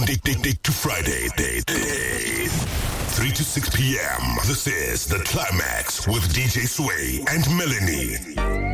Dick to Friday. 3 to 6 p.m. This is The Climax with DJ Sway and Melanie.